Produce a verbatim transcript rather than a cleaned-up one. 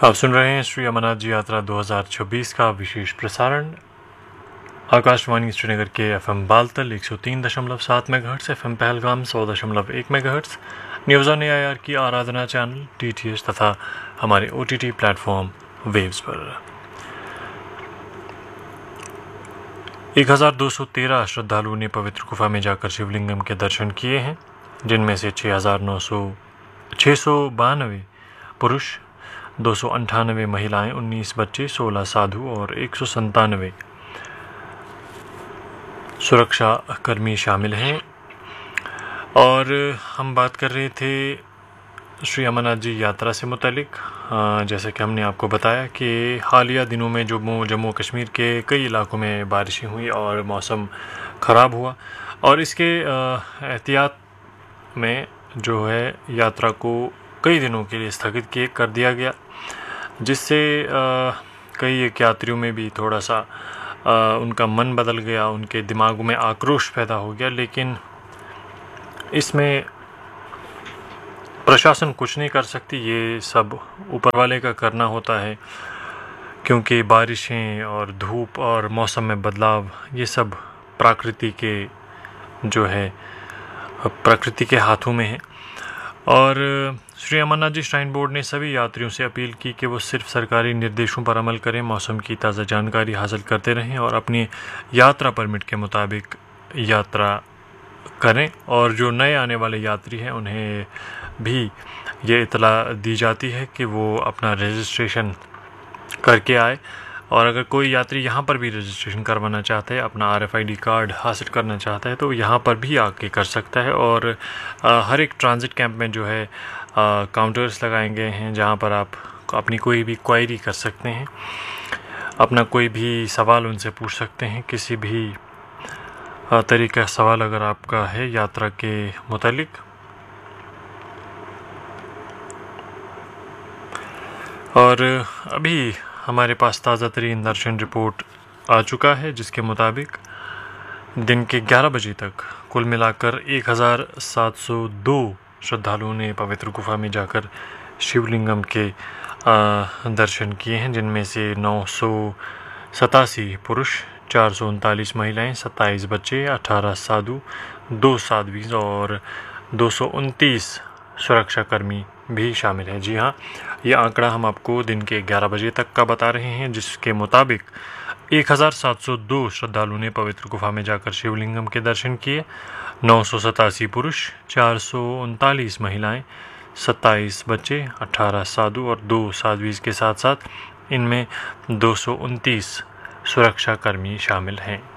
आप सुन रहे हैं श्री अमरनाथ जी यात्रा दो हज़ार छब्बीस का विशेष प्रसारण आकाशवाणी श्रीनगर के एफएम बालतल एक सौ तीन दशमलव सात मेगाहर्ट्ज़, एफएम पहलगाम सौ दशमलव एक मेगाहर्ट्ज़, न्यूज़ ऑन एआईआर की आराधना चैनल टीटीएच तथा हमारे ओटीटी प्लेटफॉर्म वेव्स पर। एक हज़ार दो सौ तेरह श्रद्धालुओं ने पवित्र गुफा में जाकर शिवलिंगम के दर्शन किए हैं, जिनमें से छः हज़ार नौ सौ छः सौ बानवे पुरुष, दो सौ अंठानवे महिलाएं, उन्नीस बच्चे, सोलह साधु और एक सौ संतानवे सुरक्षा कर्मी शामिल हैं। और हम बात कर रहे थे श्री अमरनाथ जी यात्रा से मुतालिक। जैसे कि हमने आपको बताया कि हालिया दिनों में जम्मू जम्मू कश्मीर के कई इलाकों में बारिशें हुई और मौसम ख़राब हुआ, और इसके एहतियात में जो है यात्रा को कई दिनों के लिए स्थगित किए कर दिया गया, जिससे कई एक यात्रियों में भी थोड़ा सा आ, उनका मन बदल गया, उनके दिमाग में आक्रोश पैदा हो गया। लेकिन इसमें प्रशासन कुछ नहीं कर सकती, ये सब ऊपर वाले का करना होता है, क्योंकि बारिशें और धूप और मौसम में बदलाव ये सब प्रकृति के जो है प्रकृति के हाथों में है। और श्री अमरनाथ जी श्राइन बोर्ड ने सभी यात्रियों से अपील की कि वो सिर्फ सरकारी निर्देशों पर अमल करें, मौसम की ताज़ा जानकारी हासिल करते रहें और अपनी यात्रा परमिट के मुताबिक यात्रा करें। और जो नए आने वाले यात्री हैं उन्हें भी ये इतला दी जाती है कि वो अपना रजिस्ट्रेशन करके आए, और अगर कोई यात्री यहाँ पर भी रजिस्ट्रेशन करवाना चाहता है, अपना आरएफआईडी कार्ड हासिल करना चाहता है, तो यहाँ पर भी आके कर सकता है। और आ, हर एक ट्रांजिट कैंप में जो है काउंटर्स लगाए गए हैं, जहाँ पर आप अपनी कोई भी क्वायरी कर सकते हैं, अपना कोई भी सवाल उनसे पूछ सकते हैं, किसी भी आ, तरीके का सवाल अगर आपका है यात्रा के मुतालिक। और अभी हमारे पास ताज़ा तरीन दर्शन रिपोर्ट आ चुका है, जिसके मुताबिक दिन के ग्यारह बजे तक कुल मिलाकर एक हज़ार सात सौ दो श्रद्धालुओं ने पवित्र गुफा में जाकर शिवलिंगम के आ, दर्शन किए हैं, जिनमें से नौ सौ सतासी पुरुष, चार सौ उनतालीस महिलाएँ, सत्ताईस बच्चे, अठारह साधु, दो साध्वी और दो सौ उनतीस सुरक्षाकर्मी भी शामिल हैं। जी हाँ, ये आंकड़ा हम आपको दिन के ग्यारह बजे तक का बता रहे हैं, जिसके मुताबिक एक हज़ार सात सौ दो श्रद्धालुओं ने पवित्र गुफा में जाकर शिवलिंगम के दर्शन किए। नौ सौ सतासी पुरुष, चार सौ उनतालीस महिलाएं, सत्ताईस बच्चे, अठारह साधु और दो साध्वी के साथ साथ इनमें दो सौ उनतीस सुरक्षाकर्मी शामिल हैं।